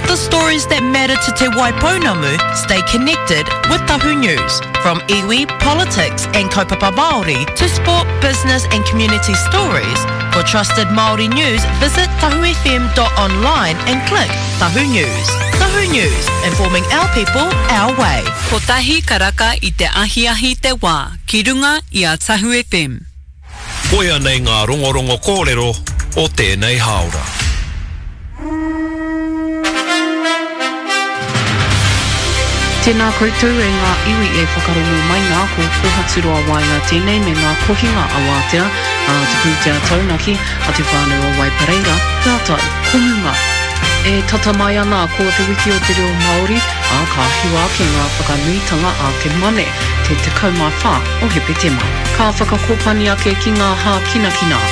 The stories that matter to Te Waipounamu stay connected with Tahu News. From iwi, politics and kaupapa Māori to sport, business and community stories. For trusted Māori news, visit tahufm.online and click Tahu News. Tahu News, informing our people, our way. Ko tahi karaka I te ahi te wā, ki runga I a Tahu FM. Koia nei ngā rongorongo kōrero o tēnei haora. Tēnā koutou e ngā iwi e whakarongo mai ngā ko Pohaturoa Wainga tēnei me ngā kohinga awatea te pūtea taunaki a te whānau o Waipareira, tātou kohunga. E tata mai ana ko te wiki o te reo Māori a ka hiwa ke ngā whakanuitanga a te mane te tekau mai whā o he petema. Ka whakakopani ake ki ngā hā kinakina.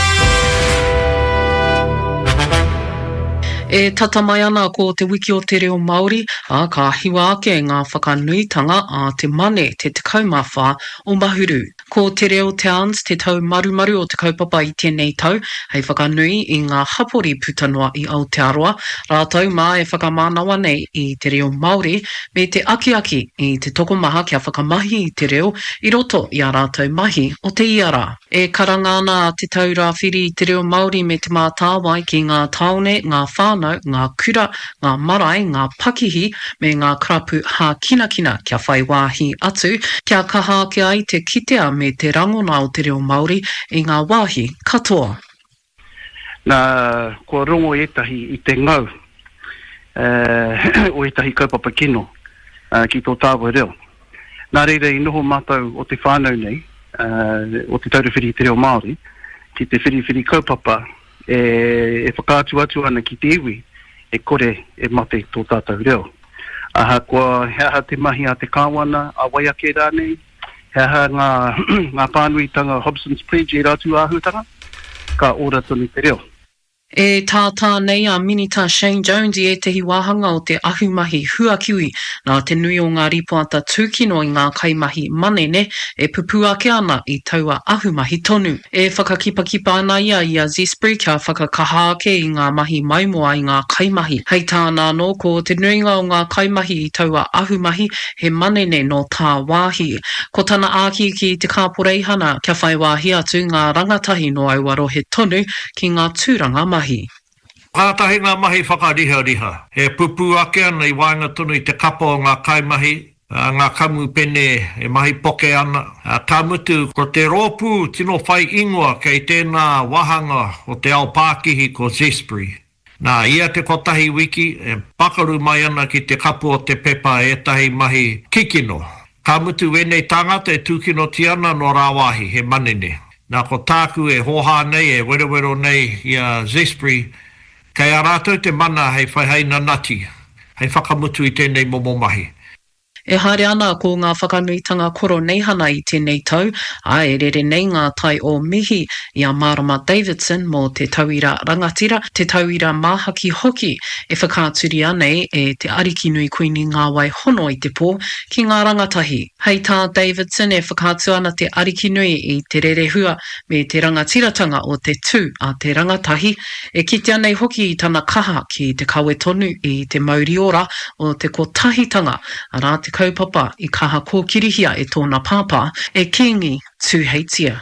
E tata mai ana ko te wiki o te reo Māori a ka hiwa ake ngā whakanuitanga a te mane te tekau mai whā o Mahuru. Ko te reo Towns te tau marumaru o te kaupapa I tēnei tau, hei whakanui I ngā hapori putanoa I Aotearoa, rātou mā e whakamānawa nei I te reo Māori, me te aki I te tokomaha kia whakamahi I te reo, I roto I a rātou mahi o te iara. E karanga ana te taura whiri I te reo Māori me te mātāwai ki ngā taone, ngā whānau, ngā kura, ngā marae, ngā pakihi, me ngā karapu hā kinakina kia whai wāhi atu, kia kaha ke ai te kitea me te rangona o te reo Māori I ngā wāhi katoa. Nā, kua rongo etahi I te ngau o etahi kaupapa kino ki tō tāua reo. Nā reira I noho mātou o te whānau nei, o te taurawhiri I te reo Māori, ki te whiri kaupapa e whakaatu atu ana ki te iwi, e kore e mate tō tātou reo. Aha kua hea te mahi a te kāwana, a waiake rānei, hea ngā pānuitanga Hobson's Bridge e rātu āhutanga, ka ora tonu te reo. E tātā nei a Minita Shane Jones I tehi wāhanga o te ahumahi huakiwi nā te nui o ngā ripoata tūkino I ngā kaimahi manene e pupu ake ana I taua ahumahi tonu. E whakakipakipa ana ia I a Zespri kia whakakaha ake I ngā mahi maimoa I ngā kaimahi. Hei tāna no ko te nuinga o ngā kaimahi I taua ahumahi he manene no tā wāhi. Ko tana āki ki te kāporeihana kia whai wāhi atu ngā rangatahi no auaro he tonu ki ngā tūranga mahi. Kātahi ngā mahi whakariha. He pupu ake ana I wainga tonu I te kapa o ngā kaimahi, ngā kamu pene e mahi poke ana. Tā mutu ko te rōpū tino whai ingoa kei tēnā wahanga o te ao Pākihi ko Zespri. Nā ia te kotahi wiki e pakaru mai ana ki te kapu o te pepa e tahi mahi kikino. Ka mutu wenei tangata e tūkino tiana no rāwahi he manene. Nā ko tāku e hoha nei e werewero nei I a Zespri, kei a rātou te mana hei whaihei nanati, hei whakamutu I tēnei momo mahi. E haere ana ko ngā whakanuitanga koro neihana I tēnei tau, a e rere nei ngā tai o mihi I a Marama Davidson mō te tauira rangatira, te tauira māhaki hoki e whakāturi anei e te ariki nui kuini ngā wai hono I te pō ki ngā rangatahi. Hei tā Davidson e whakātu ana te ariki nui I te rere hua me te rangatiratanga o te tū a te rangatahi e kite anei hoki I tana kaha ki te kawe tonu I te mauriora o te kotahitanga a rā te kaupapa I kaha kōkirihia e tōna pāpā e kingi tūheitia.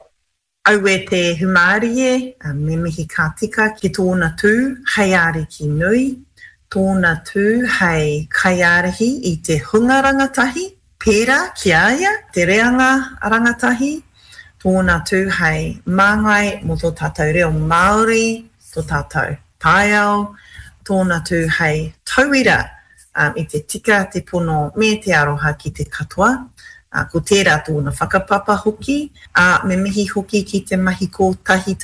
Au e te humāri me mihi ka tika ki tōna tū hei ariki nui, tōna tū hei kaiarahi I te hunga rangatahi, pērā ki aia, te reanga rangatahi, tōna tū hei māngai mo tō tātou reo Māori, tō tātou taiao, tōna tū hei tauira I te tika, te pono me te aroha ki te katoa, ko tērā tōna whakapapa hoki, me mihi hoki ki te mahi kōtahi